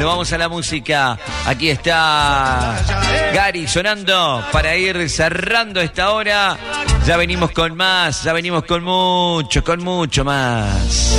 Bueno, vamos a la música. Aquí está Gary sonando para ir cerrando esta hora. Ya venimos con más, ya venimos con mucho más.